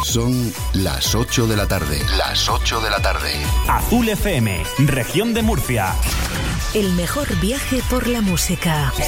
Son las 8 de la tarde. Las 8 de la tarde. Azul FM, región de Murcia. El mejor viaje por la música.